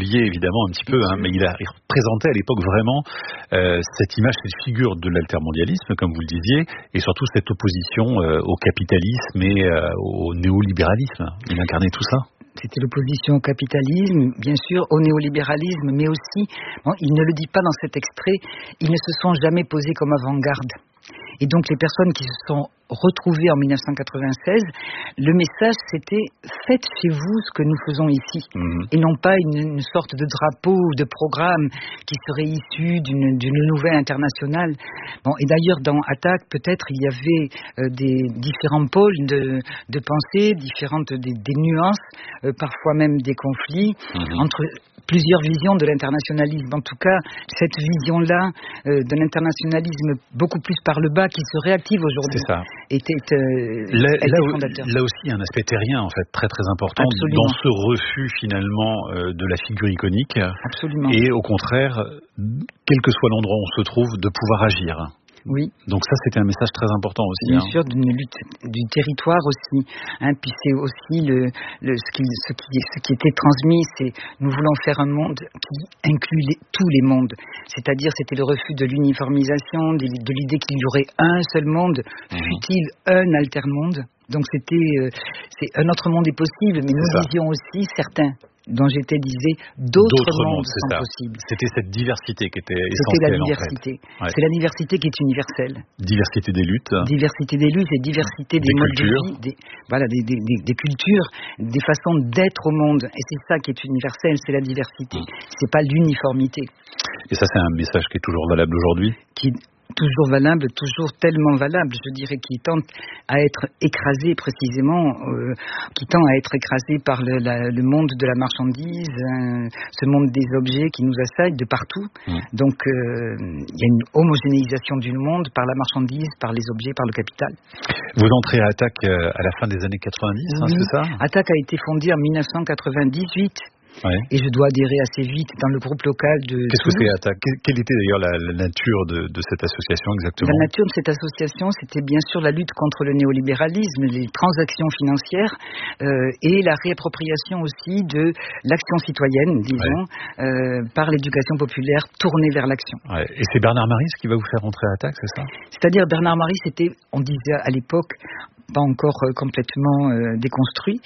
oublié évidemment un petit peu, mais il représentait à l'époque vraiment cette image, cette figure de l'altermondialisme, comme vous le disiez, et surtout cette opposition au capitalisme et au néolibéralisme. Il incarnait tout ça. C'était l'opposition au capitalisme, bien sûr, au néolibéralisme, mais aussi, il ne le dit pas dans cet extrait, ils ne se sont jamais posés comme avant-garde. Et donc les personnes qui se sont retrouvées en 1996, le message c'était « faites chez vous ce que nous faisons ici ». Et non pas une sorte de drapeau ou de programme qui serait issu d'une nouvelle internationale. Et d'ailleurs dans Attaque, peut-être il y avait des différents pôles de pensée, des nuances, parfois même des conflits entre plusieurs visions de l'internationalisme. En tout cas, cette vision-là de l'internationalisme beaucoup plus par le bas qui se réactive aujourd'hui était fondateur. Là aussi, il y a un aspect terrien en fait très très important. Absolument. Dans ce refus finalement de la figure iconique. Absolument. Et au contraire, quel que soit l'endroit où on se trouve, de pouvoir agir. Oui. Donc ça, c'était un message très important aussi. Bien sûr, d'une lutte du territoire aussi. Puis c'est aussi ce qui était transmis, c'est nous voulons faire un monde qui inclut tous les mondes. C'est-à-dire, c'était le refus de l'uniformisation, de l'idée qu'il y aurait un seul monde, fût-il un altermonde. Donc c'est un autre monde est possible, mais nous disions aussi certains dont j'étais disait d'autres mondes sont possibles. C'était cette diversité qui était essentielle. C'était la diversité. En fait. C'est la diversité qui est universelle. Diversité des luttes. Diversité des luttes et diversité des modes de vie, des cultures, des façons d'être au monde. Et c'est ça qui est universel, c'est la diversité. C'est pas l'uniformité. Et ça, c'est un message qui est toujours valable aujourd'hui. Toujours valable, toujours tellement valable, je dirais, qui tend à être écrasé précisément, qui tend à être écrasé par le monde de la marchandise, ce monde des objets qui nous assaille de partout. Donc il y a une homogénéisation du monde par la marchandise, par les objets, par le capital. Vous entrez à Attaque à la fin des années 90, c'est ça ? Attaque a été fondée en 1998. Et je dois adhérer assez vite dans le groupe local de Qu'est-ce que c'est Attaque ? Quelle était d'ailleurs la nature de cette association exactement ? La nature de cette association, c'était bien sûr la lutte contre le néolibéralisme, les transactions financières et la réappropriation aussi de l'action citoyenne, disons, par l'éducation populaire tournée vers l'action. Et c'est Bernard Maris qui va vous faire rentrer à Attaque, c'est ça ? C'est-à-dire Bernard Maris était, on disait à l'époque, pas encore complètement déconstruit.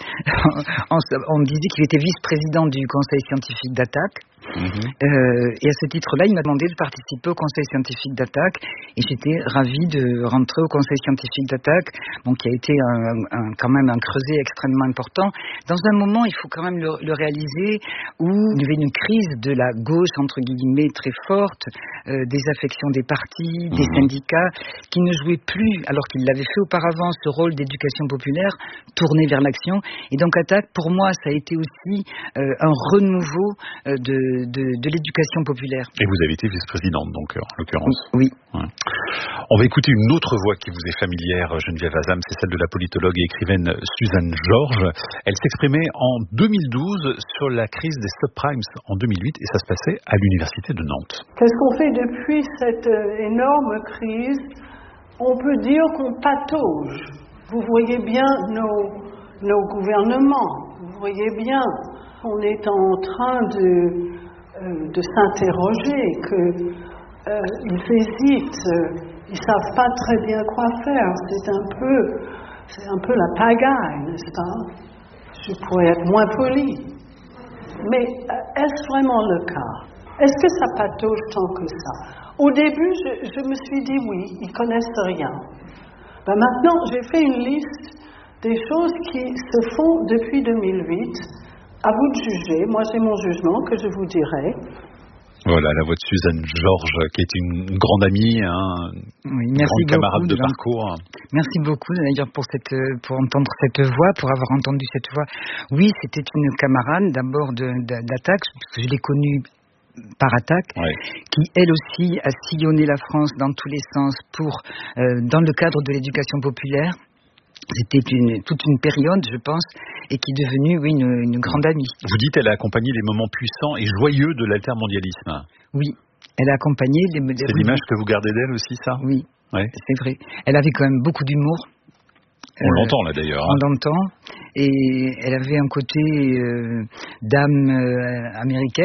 On disait qu'il était vice-président du conseil scientifique d'Attaque. Et à ce titre-là, il m'a demandé de participer au conseil scientifique d'Attaque. Et j'étais ravie de rentrer au conseil scientifique d'Attaque, qui a été quand même un creuset extrêmement important. Dans un moment, il faut quand même le réaliser, où il y avait une crise de la gauche, entre guillemets, très forte, des affections des partis, des syndicats, qui ne jouaient plus, alors qu'ils l'avaient fait auparavant, ce rôle d'éducation populaire tourné vers l'action. Et donc Attaque, pour moi, ça a été aussi un renouveau de l'éducation populaire. Et vous avez été vice-présidente, donc, en l'occurrence. Oui. On va écouter une autre voix qui vous est familière, Geneviève Azam, c'est celle de la politologue et écrivaine Suzanne Georges. Elle s'exprimait en 2012 sur la crise des subprimes en 2008, et ça se passait à l'université de Nantes. Qu'est-ce qu'on fait depuis cette énorme crise ? On peut dire qu'on patauge. Vous voyez bien nos gouvernements, vous voyez bien qu'on est en train de s'interroger, qu'ils hésitent, ils ne savent pas très bien quoi faire. C'est un peu la pagaille, n'est-ce pas ? Je pourrais être moins poli. Mais est-ce vraiment le cas ? Est-ce que ça patauge tant que ça ? Au début, je me suis dit oui, ils connaissent rien. Maintenant, j'ai fait une liste des choses qui se font depuis 2008. À vous de juger. Moi, j'ai mon jugement que je vous dirai. Voilà, la voix de Suzanne Georges, qui est une grande amie, une grande camarade de parcours. Merci beaucoup d'ailleurs pour entendre cette voix, pour avoir entendu cette voix. Oui, c'était une camarade d'abord d'Attaque, parce que je l'ai connue par Attaque, qui elle aussi a sillonné la France dans tous les sens dans le cadre de l'éducation populaire. C'était toute une période, je pense, et qui est devenue une grande amie. Vous dites qu'elle a accompagné les moments puissants et joyeux de l'altermondialisme. Oui, elle a accompagné C'est l'image que vous gardez d'elle aussi, ça ? Oui, c'est vrai. Elle avait quand même beaucoup d'humour. On l'entend là d'ailleurs. On l'entend. Et elle avait un côté d'âme américaine.